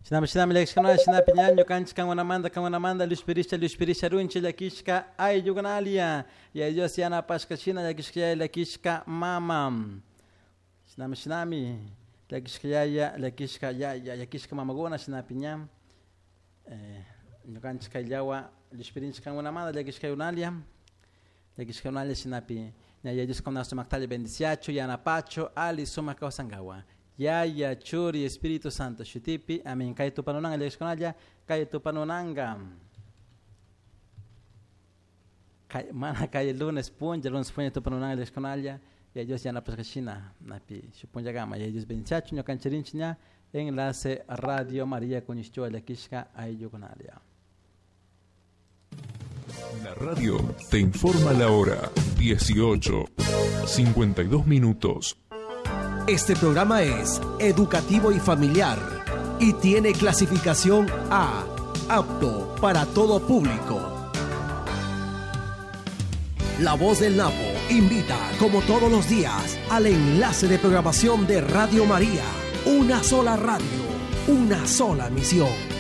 Shinami lekshkana shinapi ñaño kanchka kanwanamanda Luis runchi lakishka ay yuganalia ya Dios yana pashkashina lakishka lakishka mama shinami lakishka lakishka mamagona shinapi ñam ñukanchka llawa Luis kanwanamanda lakishka yunalia shinapi ya Dios con nuestro mactali bendiciacho yana pacho ali suma kausangawa Yaya, Churi, Espíritu Santo, Shutipi, Amén. Kay tu panunanga, Legisconalla, kay tu panunanga. Kay lunes punja tu panunanga, Legisconalla, y ellos ya na pascachina, napi, Shupunja Gama, y ellos benchacho, cancherinchina, enlace Radio María con Ischua, la Kishka, Ayuconalia. La radio te informa la hora 18:52. Este programa es educativo y familiar y tiene clasificación A, apto para todo público. La Voz del Napo invita, como todos los días, al enlace de programación de Radio María. Una sola radio, una sola misión.